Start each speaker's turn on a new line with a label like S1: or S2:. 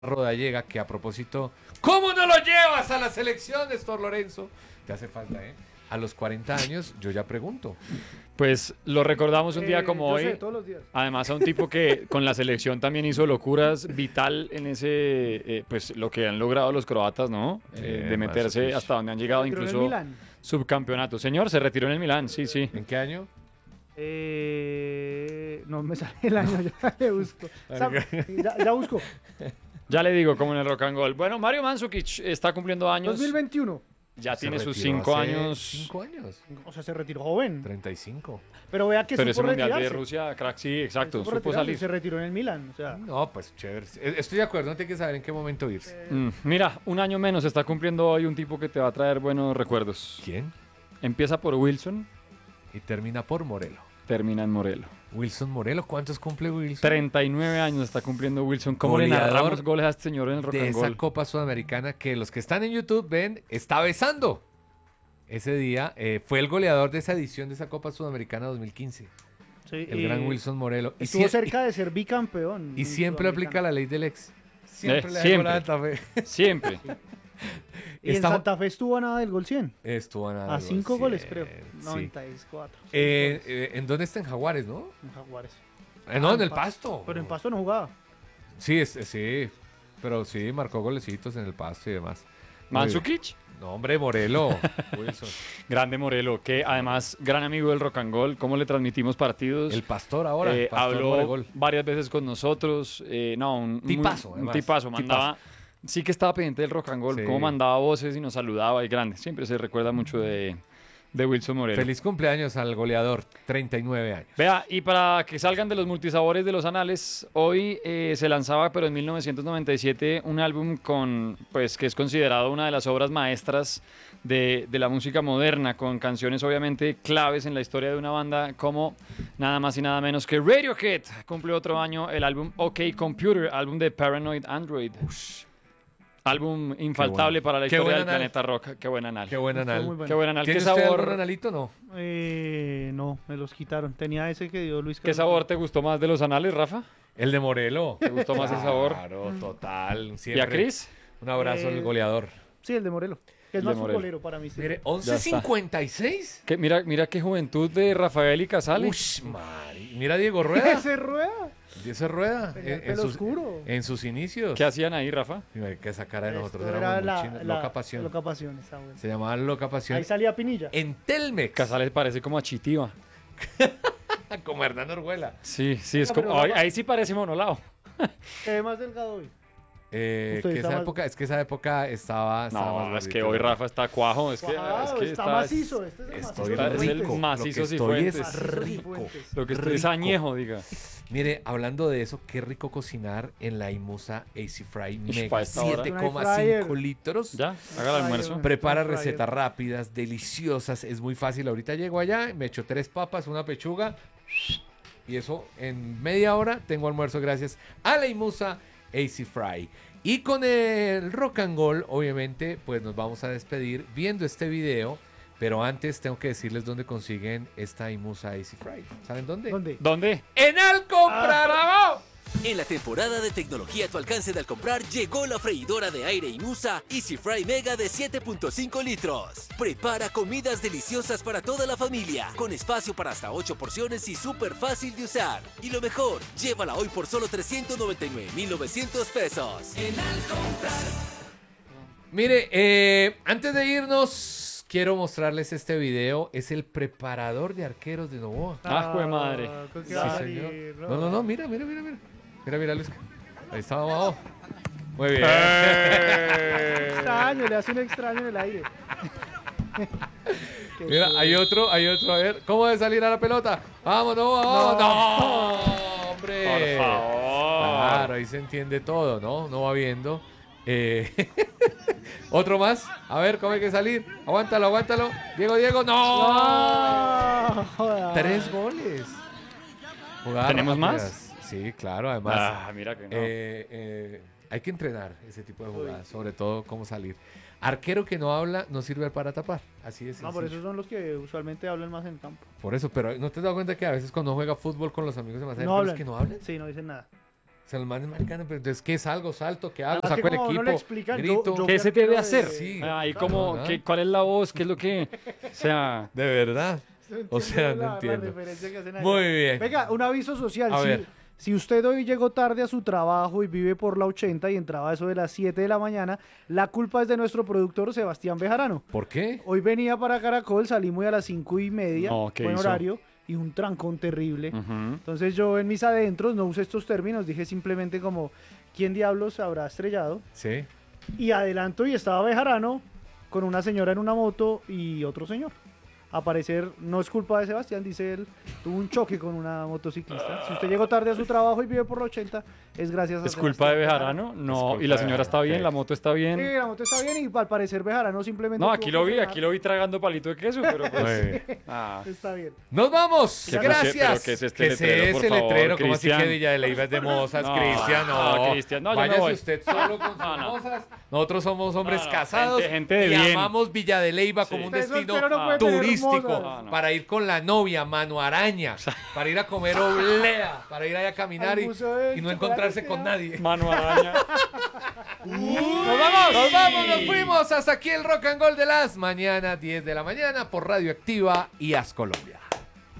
S1: Rodallega, que a propósito, ¿cómo no lo llevas a la selección, Néstor Lorenzo? Te hace falta, ¿eh? A los 40 años, yo ya pregunto.
S2: Pues lo recordamos un día como hoy.
S3: Sé, todos los días.
S2: Además, a un tipo que con la selección también hizo locuras vital en ese, pues lo que han logrado los croatas, ¿no? De meterse
S1: Mandzukic.
S2: hasta donde han llegado,
S3: Retiró en el
S2: incluso
S3: Milán.
S2: subcampeonato. Señor, se retiró en el Milán, sí, sí.
S1: ¿En qué año?
S3: No me sale el año, ya le busco. Ya busco.
S2: Ya le digo, como en el Rock and Roll. Bueno, Mario Mandzukic está cumpliendo años.
S3: 2021.
S2: Ya
S1: Se
S2: tiene sus
S1: retiró
S2: 5
S1: hace
S2: años.
S1: 5 años.
S3: O sea, se retiró joven.
S1: 35.
S3: Pero vea que
S2: Pero ese
S3: supo
S2: mundial de
S3: retirarse.
S2: Rusia, crack, sí, exacto.
S3: Supo
S2: Supo
S3: retirarse,
S2: salir.
S3: se retiró en el Milán. O sea,
S1: No, pues chévere. Estoy de acuerdo, no tiene que saber en qué momento irse.
S2: Mira, un año menos está cumpliendo hoy un tipo que te va a traer buenos recuerdos.
S1: ¿Quién?
S2: Empieza por Wilson,
S1: Y termina por Morelo.
S2: termina en Morelo.
S1: Wilson Morelo, ¿cuántos cumple Wilson?
S2: 39 años está cumpliendo Wilson. ¿Cómo le
S1: Goleador
S2: narramos goles a este señor en el Rock
S1: De
S2: and
S1: esa
S2: Roll?
S1: Copa Sudamericana que los que están en YouTube ven, está besando. Ese día fue el goleador de esa edición de esa Copa Sudamericana 2015.
S3: sí,
S1: El gran Wilson Morelo.
S3: Estuvo cerca de ser bicampeón.
S1: Y siempre aplica la ley del ex. Siempre le da
S2: siempre.
S1: gol a Santa Fe.
S2: Siempre.
S3: Y en
S1: Está-
S3: Santa Fe estuvo a nada del gol 100.
S1: Estuvo a nada
S3: A
S1: de
S3: 5
S1: gol,
S3: goles,
S1: sí,
S3: creo.
S1: sí.
S3: 94.
S1: ¿En dónde está? En Jaguares, ¿no?
S3: En Jaguares.
S1: No, en el Pasto.
S3: Pero en Pasto no jugaba.
S1: Sí, sí. Pero sí, marcó golecitos en el Pasto y demás. Muy bien.
S2: Mandzukic,
S1: No, hombre, Morelo. Wilson.
S2: grande Morelo, que además gran amigo del Rock and Roll. ¿Cómo le transmitimos partidos?
S1: El Pastor ahora. Pastor
S2: Habló
S1: Moregol.
S2: varias veces con nosotros. Un
S1: Tipazo,
S2: un
S1: además.
S2: tipazo. Mandaba, sí que estaba pendiente del Rock and Roll.
S1: Sí.
S2: Cómo mandaba voces y nos saludaba. Y grande. Siempre se recuerda mucho de Wilson Morelo.
S1: Feliz cumpleaños al goleador, 39 años.
S2: Vea, y para que salgan de los multisabores de los anales, hoy se lanzaba, pero en 1997, un álbum pues, que es considerado una de las obras maestras de la música moderna, con canciones obviamente claves en la historia de una banda como nada más y nada menos que Radiohead. Cumple otro año el álbum OK Computer, álbum de Paranoid Android. Álbum infaltable
S1: bueno.
S2: para la
S1: Qué
S2: historia
S1: buen
S2: del
S1: anal.
S2: planeta rock. Qué buen anal.
S1: Qué buen anal.
S3: muy bueno.
S2: Qué buen anal. ¿Qué
S1: ¿Tiene usted
S2: sabor,
S1: algún analito o no?
S3: No, me los quitaron. Tenía ese que dio Luis
S2: ¿Qué
S3: Carlos.
S2: sabor te gustó más de los anales, Rafa?
S1: El de Morelo.
S2: ¿Te gustó más el sabor?
S1: Claro, total.
S2: ¿Y
S1: Siempre.
S2: a Cris?
S1: Un abrazo al goleador.
S3: Sí, el de Morelo. Que es
S2: El de
S3: más
S2: Morelo.
S3: futbolero para mí. Sí.
S1: Mire,
S2: Ya está.
S1: 11.56.
S2: Mira qué juventud de Rafael y Casale.
S1: Ush, Mari. Mira a Diego Rueda.
S3: ¡Ese rueda!
S1: Ese Rueda.
S3: Tenía el pelo oscuro.
S1: En sus inicios.
S2: ¿Qué hacían ahí, Rafa?
S1: Mira, que esa cara de nosotros
S3: Esto
S1: éramos
S3: era
S1: muy chinos. Loca Pasión.
S3: Loca Pasión, está bueno.
S1: Se llamaba Loca Pasión.
S3: Ahí salía Pinilla.
S1: En Telmex.
S2: Casale parece como a Chitiva.
S1: Como Hernán Orjuela.
S2: Sí, es
S3: Pero
S2: como...
S3: Rafa-
S2: Ahí sí parece monolao.
S3: Se ve más delgado hoy. Usted
S1: Que
S3: está
S1: esa
S3: más-
S1: época, es que esa época estaba más
S2: No, es que
S1: gordito.
S2: hoy Rafa está cuajo. Es que
S3: Wow, está macizo. Este es el
S1: Estoy
S3: macizo.
S2: es el
S1: rico.
S2: macizo
S1: Lo que estoy
S2: Cifuentes.
S1: es
S3: Macizo
S1: rico.
S3: Cifuentes.
S2: Lo que estoy es
S1: rico.
S2: añejo, diga.
S1: Mire, hablando de eso, qué rico cocinar en la Imusa AC Fry Mega
S2: pa' esta hora.
S1: 7,5 litros.
S2: Ya, haga el almuerzo.
S1: Prepara
S3: Fryer.
S1: recetas rápidas, deliciosas, es muy fácil. Ahorita llego allá, me echo 3 papas, una pechuga y eso en media hora tengo almuerzo gracias a la Imusa AC Fry. Y con el Rock and Roll, obviamente, pues nos vamos a despedir viendo este video. Pero antes tengo que decirles dónde consiguen esta Imusa AC Fry. ¿Saben dónde?
S3: ¿Dónde?
S2: ¿Dónde?
S1: ¡En Alcompra! ¡Bravo!
S4: En la temporada de tecnología a tu alcance de al comprar llegó la freidora de aire Imusa Easy Fry Mega de 7.5 litros. Prepara comidas deliciosas para toda la familia, con espacio para hasta 8 porciones y súper fácil de usar. Y lo mejor, llévala hoy por solo 399,900 pesos.
S1: Mire, antes de irnos, quiero mostrarles este video. Es el preparador de arqueros de Novoa.
S2: Ah, jue madre.
S3: ¿Con qué
S1: Sí,
S3: va a
S1: señor.
S3: salir?
S1: No, mira. Mira, Luis. Ahí está abajo. Muy bien.
S3: Extraño, le hace un extraño en el aire. Qué
S1: Mira,
S3: cool.
S1: hay otro. A ver, ¿cómo debe salir a la pelota? Vamos, Novoa, vamos. No, hombre.
S2: Por favor.
S1: Claro, ahí se entiende todo, ¿no? No va viendo. Otro más. A ver, ¿cómo hay que salir? Aguántalo. Diego. ¡No!
S3: No, joda.
S1: 3 goles. Jugadas
S2: ¿Tenemos
S1: rápidas.
S2: más?
S1: Sí, claro, además.
S2: Ah, mira que no.
S1: Hay que entrenar ese tipo de jugadas, sobre todo cómo salir. Arquero que no habla no sirve para tapar. Así es.
S3: No, por eso son los que usualmente hablan más en campo.
S1: Por eso, pero ¿no te has dado cuenta que a veces cuando juega fútbol con los amigos de más
S3: No
S1: arqueros
S3: hablan.
S1: que no hablan?
S3: Sí, no dicen nada.
S1: sea, los manes maricanos, pero entonces, ¿qué salgo? ¿Salto? ¿Qué hago?
S3: Además que
S1: ¿Saco el
S3: como no
S1: equipo?
S3: le explican,
S1: ¿Grito?
S3: yo
S2: ¿Qué se
S3: prefiero
S2: debe
S3: de-
S2: hacer?
S1: Sí.
S2: Ahí
S1: Claro,
S2: como,
S1: ¿no?
S2: ¿cuál es la voz? ¿Qué es lo que...? O sea,
S1: De verdad. O sea, no
S3: La
S1: entiendo.
S3: referencia que hacen ahí.
S1: Muy bien.
S3: Venga, un aviso social.
S1: A
S3: si,
S1: ver.
S3: si usted hoy llegó tarde a su trabajo y vive por la 80 y entraba a eso de las 7 de la mañana, la culpa es de nuestro productor Sebastián Bejarano.
S1: ¿Por qué?
S3: Hoy venía para Caracol, salimos a las 5:30,
S2: No, ¿qué
S3: buen
S2: hizo?
S3: horario, y un trancón terrible.
S2: ujú.
S3: Entonces yo en mis adentros no usé estos términos, dije simplemente como, ¿quién diablos habrá estrellado?
S1: Sí.
S3: Y adelanto y estaba Bejarano con una señora en una moto y otro señor. A parecer, no es culpa de Sebastián, dice él, tuvo un choque con una motociclista. Si usted llegó tarde a su trabajo y vive por la 80, es gracias a
S2: ¿Es culpa de
S3: Sebastián
S2: Bejarano? No,
S1: culpa
S2: y la
S1: de
S2: señora está
S1: Bejarano,
S2: bien,
S1: ok.
S2: la moto está
S3: Sí,
S2: bien.
S3: la moto está bien y al parecer Bejarano simplemente...
S2: No,
S3: tuvo
S2: aquí
S3: que
S2: lo vi,
S3: frenar.
S2: aquí lo vi tragando palito de queso, pero pues...
S1: Muy bien.
S2: ah.
S3: Está bien.
S1: ¡Nos vamos!
S2: ¿Qué
S1: ¡Gracias!
S2: pero qué es este letrero, por
S1: ese
S2: favor,
S1: letrero? ¿Cómo así
S2: Cristian?
S1: que Villa de Leyva es de mozas,
S2: No,
S1: Cristian?
S2: no,
S1: No,
S2: Cristian, no, yo me
S1: váyase
S2: voy.
S1: usted solo con sus
S2: No, no.
S1: mozas. Nosotros somos hombres
S2: No, no,
S1: casados
S2: gente de
S1: y
S2: bien.
S1: amamos Villa de Leyva
S2: Sí.
S1: como un
S3: Usted
S1: destino
S3: soltero no puede tener
S1: turístico
S3: mozas.
S2: No, no.
S1: para ir con la novia, mano araña, para ir a comer oblea, para ir allá a caminar
S3: Al museo de
S1: y no
S3: chocolate,
S1: encontrarse
S3: ¿sí?
S1: con nadie.
S2: Mano araña.
S1: ¡Nos vamos! ¡Nos vamos! ¡Nos fuimos! Hasta aquí el Rock and Roll de las mañanas, 10 de la mañana por Radioactiva y As Colombia.